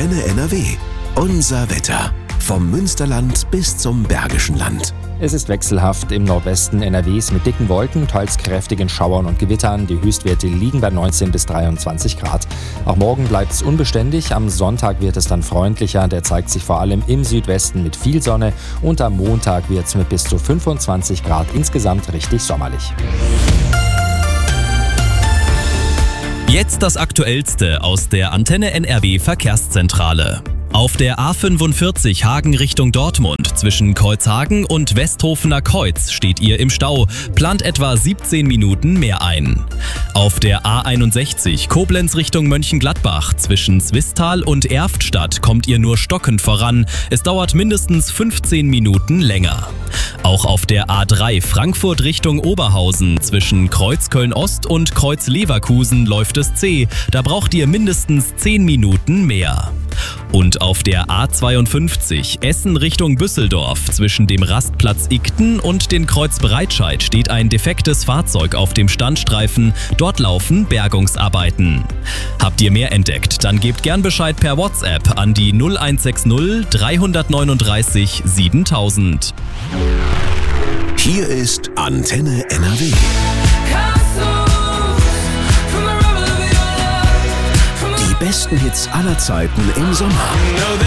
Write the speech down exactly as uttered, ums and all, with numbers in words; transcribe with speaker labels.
Speaker 1: Antenne N R W. Unser Wetter. Vom Münsterland bis zum Bergischen Land.
Speaker 2: Es ist wechselhaft im Nordwesten N R Ws mit dicken Wolken, teils kräftigen Schauern und Gewittern. Die Höchstwerte liegen bei neunzehn bis dreiundzwanzig Grad. Auch morgen bleibt es unbeständig. Am Sonntag wird es dann freundlicher. Der zeigt sich vor allem im Südwesten mit viel Sonne. Und am Montag wird es mit bis zu fünfundzwanzig Grad insgesamt richtig sommerlich.
Speaker 3: Jetzt das Aktuellste aus der Antenne N R W Verkehrszentrale. Auf der A fünfundvierzig Hagen Richtung Dortmund zwischen Kreuzhagen und Westhofener Kreuz steht ihr im Stau, plant etwa siebzehn Minuten mehr ein. Auf der A einundsechzig Koblenz Richtung Mönchengladbach zwischen Zwistal und Erftstadt kommt ihr nur stockend voran, es dauert mindestens fünfzehn Minuten länger. Auch auf der A drei Frankfurt Richtung Oberhausen zwischen Kreuzköln-Ost und Kreuz-Leverkusen läuft es zäh, da braucht ihr mindestens zehn Minuten mehr. Und auf der A zweiundfünfzig Essen Richtung Büsseldorf zwischen dem Rastplatz Igten und den Kreuz Breitscheid steht ein defektes Fahrzeug auf dem Standstreifen. Dort laufen Bergungsarbeiten. Habt ihr mehr entdeckt, dann gebt gern Bescheid per WhatsApp an die null eins sechs null drei neun drei siebentausend.
Speaker 1: Hier ist Antenne N R W. Die besten Hits aller Zeiten im Sommer.